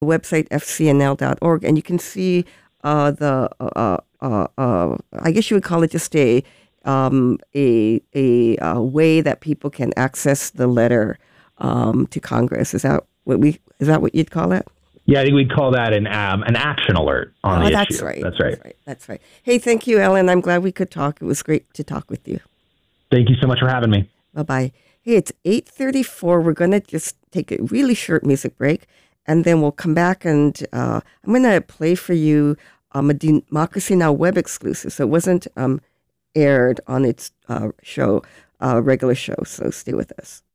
website fcnl.org, and you can see I guess you would call it just a way that people can access the letter to Congress. Is that what you'd call it? Yeah, I think we'd call that an action alert on the issue. That's right. That's right. That's right. Hey, thank you, Ellen. I'm glad we could talk. It was great to talk with you. Thank you so much for having me. Bye-bye. Hey, it's 8:34. We're going to just take a really short music break, and then we'll come back, and I'm going to play for you a Democracy Now! Web exclusive. So it wasn't aired on its regular show, so stay with us.